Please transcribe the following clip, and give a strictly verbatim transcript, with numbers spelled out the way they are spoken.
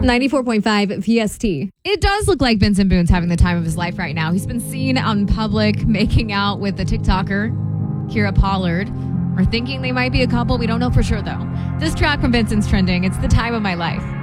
ninety-four point five V S T. It does look like Benson Boone's having the time of his life right now. He's been seen out in public making out with the TikToker, Kira Pollard. We're thinking they might be a couple. We don't know for sure, though. This track from Benson's trending. It's The Time of My Life.